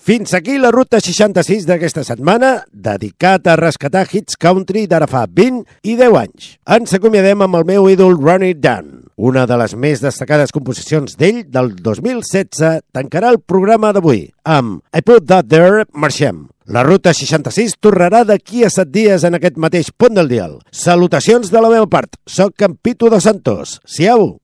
Fins aquí la ruta 66 d'aquesta setmana, dedicat a rescatar hits country d'ara fa 20 i 10 anys. Ens acomiadem amb el meu ídol Run It Down. Una de les més destacades composicions d'ell del 2016 tancarà el programa d'avui amb I Put That There, marxem. La ruta 66 tornarà d'aquí a 7 dies en aquest mateix punt del dial. Salutacions de la meva part. Soc en Pitu dos Santos. Siau!